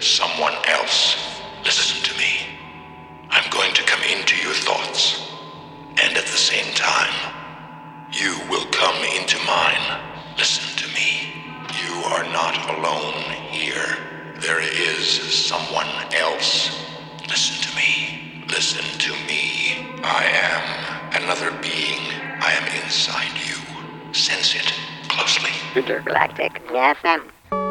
someone else. Listen to me. I'm going to come into your thoughts, and at the same time, you will come into mine. Listen to me. You are not alone here. There is someone else. Listen to me. Listen to me. I am another being. I am inside you. Sense it closely. Intergalactic FM.